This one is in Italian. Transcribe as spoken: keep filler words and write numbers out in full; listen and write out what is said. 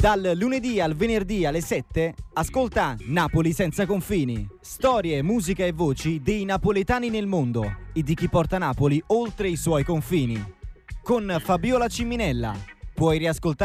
Dal lunedì al venerdì alle sette, ascolta Napoli senza confini. Storie, musica e voci dei napoletani nel mondo e di chi porta Napoli oltre i suoi confini. Con Fabiola Ciminella. Puoi riascoltare